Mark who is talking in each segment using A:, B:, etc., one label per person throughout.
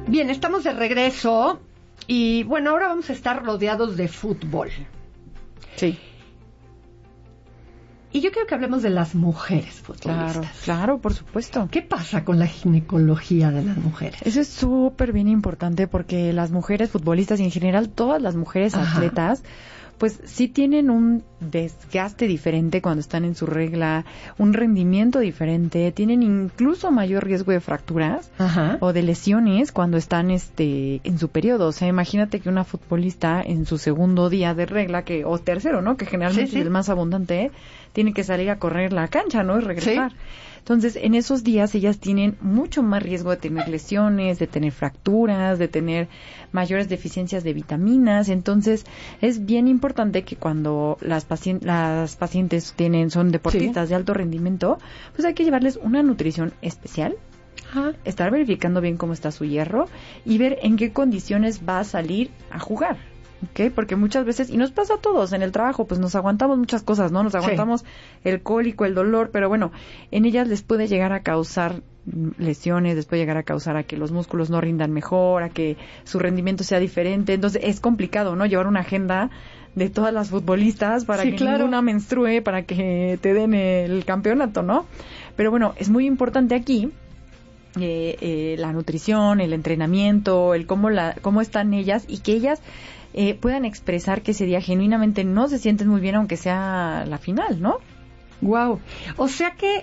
A: Bien, estamos de regreso y bueno, ahora vamos a estar rodeados de fútbol.
B: Sí.
A: Y yo quiero que hablemos de las mujeres futbolistas.
B: Claro, por supuesto.
A: ¿Qué pasa con la ginecología de las mujeres?
B: Eso es súper bien importante porque las mujeres futbolistas y en general todas las mujeres atletas, pues sí tienen un desgaste diferente cuando están en su regla, un rendimiento diferente, tienen incluso mayor riesgo de fracturas o de lesiones cuando están en su periodo. O sea, imagínate que una futbolista en su segundo día de regla, o tercero, ¿no? Que generalmente es el más abundante, tiene que salir a correr la cancha, ¿no? Y regresar. Sí. Entonces, en esos días ellas tienen mucho más riesgo de tener lesiones, de tener fracturas, de tener mayores deficiencias de vitaminas. Entonces, es bien importante que cuando las pacientes son deportistas de alto rendimiento, pues hay que llevarles una nutrición especial, estar verificando bien cómo está su hierro y ver en qué condiciones va a salir a jugar. ¿Okay? Porque muchas veces, y nos pasa a todos en el trabajo, pues nos aguantamos muchas cosas, ¿no? Nos aguantamos el cólico, el dolor, pero bueno, en ellas les puede llegar a causar lesiones, les puede llegar a causar a que los músculos no rindan mejor, a que su rendimiento sea diferente. Entonces es complicado, ¿no? Llevar una agenda de todas las futbolistas para que ninguna menstrue, para que te den el campeonato, ¿no? Pero bueno, es muy importante aquí la nutrición, el entrenamiento, el cómo están ellas y que ellas puedan expresar que ese día genuinamente no se sienten muy bien aunque sea la final, ¿no?
A: Wow. O sea que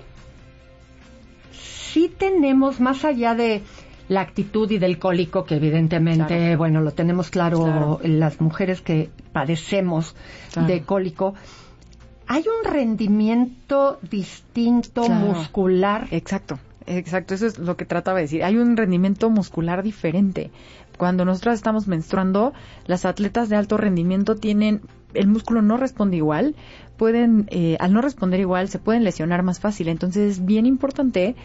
A: sí tenemos, más allá de la actitud y del cólico, que evidentemente, bueno, lo tenemos claro las mujeres que padecemos de cólico, hay un rendimiento distinto muscular.
B: Exacto, eso es lo que trataba de decir. Hay un rendimiento muscular diferente. Cuando nosotras estamos menstruando, las atletas de alto rendimiento el músculo no responde igual, al no responder igual, se pueden lesionar más fácil. Entonces es bien importante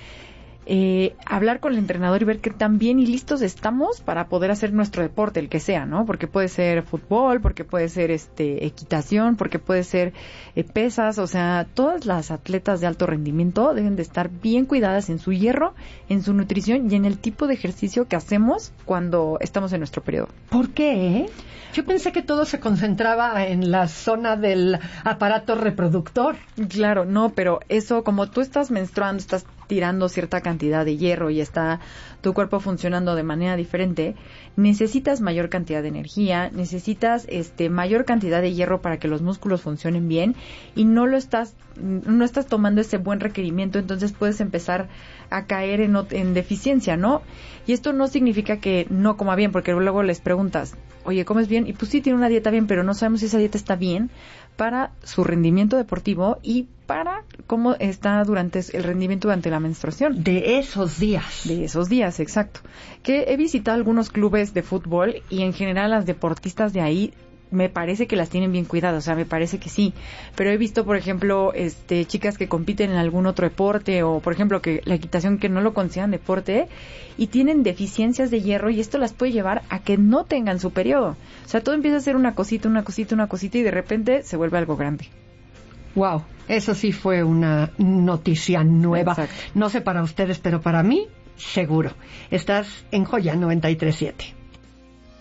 B: hablar con el entrenador y ver qué tan bien y listos estamos para poder hacer nuestro deporte, el que sea, ¿no? Porque puede ser fútbol, porque puede ser equitación, porque puede ser pesas, o sea, todas las atletas de alto rendimiento deben de estar bien cuidadas en su hierro, en su nutrición y en el tipo de ejercicio que hacemos cuando estamos en nuestro periodo.
A: ¿Por qué? Yo pensé que todo se concentraba en la zona del aparato reproductor.
B: Claro, no, pero eso, como tú estás menstruando, estás tirando cierta cantidad de hierro y está tu cuerpo funcionando de manera diferente, necesitas mayor cantidad de energía, necesitas mayor cantidad de hierro para que los músculos funcionen bien y no estás tomando ese buen requerimiento, entonces puedes empezar a caer en deficiencia, ¿no? Y esto no significa que no coma bien, porque luego les preguntas, oye, ¿comes bien? Y pues sí, tiene una dieta bien, pero no sabemos si esa dieta está bien para su rendimiento deportivo y para cómo está durante el rendimiento durante la menstruación.
A: De esos días.
B: De esos días, exacto. Que he visitado algunos clubes de fútbol y en general las deportistas de ahí me parece que las tienen bien cuidadas, o sea, me parece que sí. Pero he visto, por ejemplo, chicas que compiten en algún otro deporte o, por ejemplo, que la equitación que no lo consideran deporte y tienen deficiencias de hierro y esto las puede llevar a que no tengan su periodo. O sea, todo empieza a ser una cosita y de repente se vuelve algo grande.
A: Wow, eso sí fue una noticia nueva.
B: Exacto.
A: No sé para ustedes, pero para mí, seguro. Estás en Joya 93.7.